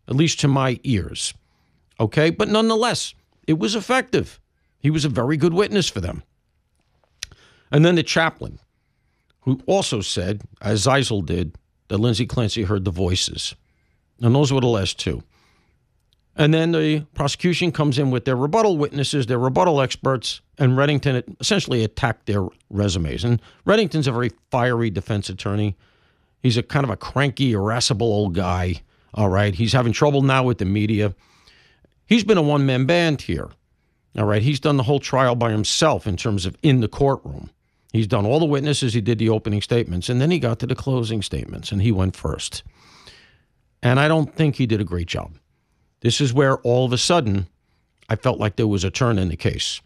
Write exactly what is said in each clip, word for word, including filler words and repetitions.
at least to my ears. Okay? But nonetheless, it was effective. He was a very good witness for them. And then the chaplain, who also said, as Zeisel did, that Lindsay Clancy heard the voices. And those were the last two. And then the prosecution comes in with their rebuttal witnesses, their rebuttal experts, and Reddington essentially attacked their resumes. And Reddington's a very fiery defense attorney. He's a kind of a cranky, irascible old guy, all right? He's having trouble now with the media. He's been a one-man band here, all right? He's done the whole trial by himself in terms of in the courtroom. He's done all the witnesses. He did the opening statements, and then he got to the closing statements, and he went first. And I don't think he did a great job. This is where all of a sudden I felt like there was a turn in the case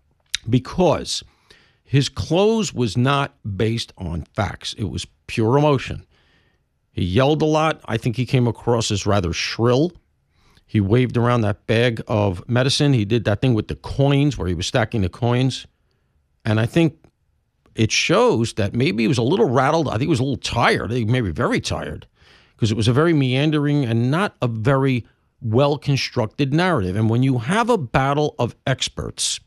because his close was not based on facts. It was pure emotion. He yelled a lot. I think he came across as rather shrill. He waved around that bag of medicine. He did that thing with the coins where he was stacking the coins. And I think it shows that maybe he was a little rattled. I think he was a little tired, maybe very tired, because it was a very meandering and not a very well-constructed narrative. And when you have a battle of experts,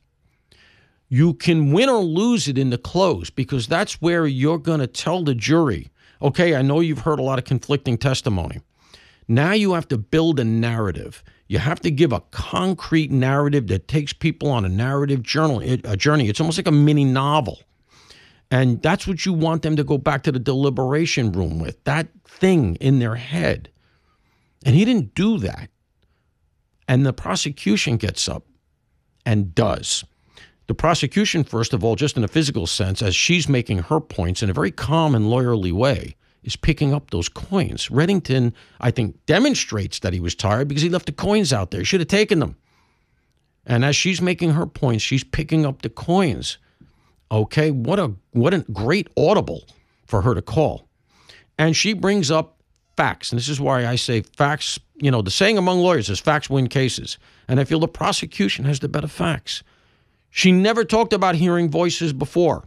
you can win or lose it in the close because that's where you're going to tell the jury, okay, I know you've heard a lot of conflicting testimony. Now you have to build a narrative. You have to give a concrete narrative that takes people on a narrative journey. A journey. It's almost like a mini novel. And that's what you want them to go back to the deliberation room with, that thing in their head. And he didn't do that. And the prosecution gets up and does. The prosecution, first of all, just in a physical sense, as she's making her points in a very calm and lawyerly way, is picking up those coins. Reddington, I think, demonstrates that he was tired because he left the coins out there. He should have taken them. And as she's making her points, she's picking up the coins. Okay, what a what a great audible for her to call. And she brings up facts. And this is why I say facts, you know, the saying among lawyers is facts win cases. And I feel the prosecution has the better facts. She never talked about hearing voices before.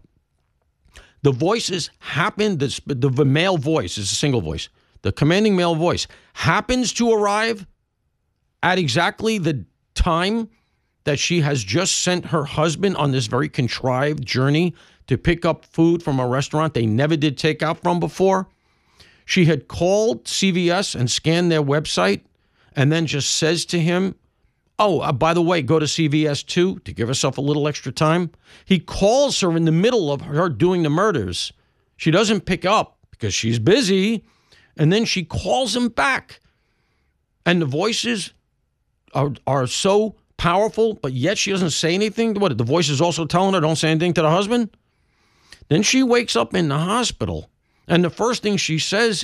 The voices happened, the, the male voice is a single voice. The commanding male voice happens to arrive at exactly the time that she has just sent her husband on this very contrived journey to pick up food from a restaurant they never did take out from before. She had called C V S and scanned their website and then just says to him, oh, uh, by the way, go to C V S too to give herself a little extra time. He calls her in the middle of her doing the murders. She doesn't pick up because she's busy. And then she calls him back. And the voices are, are so powerful, but yet she doesn't say anything. What, the voice is also telling her don't say anything to the husband? Then she wakes up in the hospital. And the first thing she says